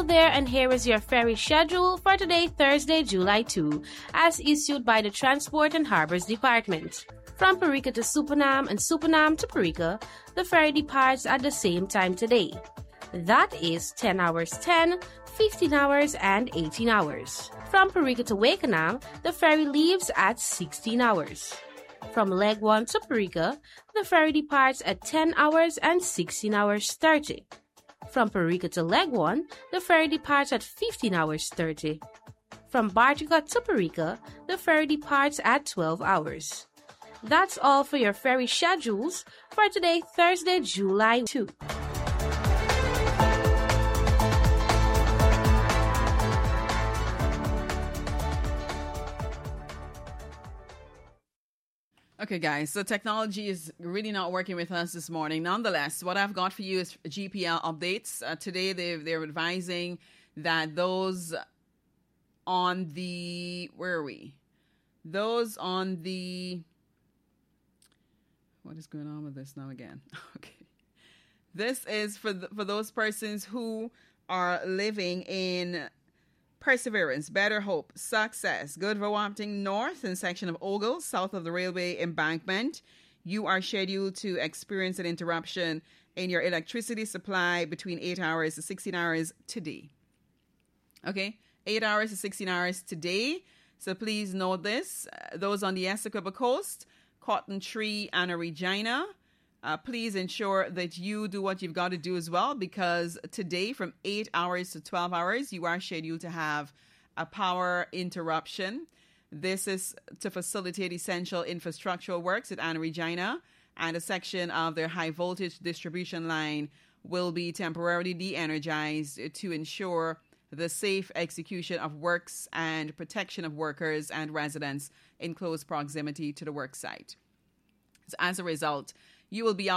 there, and here is your ferry schedule for today, Thursday, July 2, as issued by the Transport and Harbors Department. From Parika to Supanam and Supanam to Parika, the ferry departs at the same time today. That is 10 hours 10, 15 hours, and 18 hours. From Parika to Wakenham, the ferry leaves at 16 hours. From Leg 1 to Parika, the ferry departs at 10 hours and 16 hours 30. From Parika to Leg 1, the ferry departs at 15 hours 30. From Bartica to Parika, the ferry departs at 12 hours. That's all for your ferry schedules for today, Thursday, July 2. Okay, guys, so technology is really not working with us this morning. Nonetheless, what I've got for you is GPL updates. Today, they're advising that those on the... Where are we? Those on the... What is going on with this now again? Okay. This is for those persons who are living in Perseverance, Better Hope, Success, Good Roehampton North and section of Ogle, south of the railway embankment. You are scheduled to experience an interruption in your electricity supply between 8 hours to 16 hours today. Okay, 8 hours to 16 hours today. So please note this. Those on the Essequibo Coast, Cotton Tree and Regina, please ensure that you do what you've got to do as well, because today from 8 hours to 12 hours, you are scheduled to have a power interruption. This is to facilitate essential infrastructural works at Anna Regina, and a section of their high voltage distribution line will be temporarily de-energized to ensure the safe execution of works and protection of workers and residents in close proximity to the work site. So as a result, you will be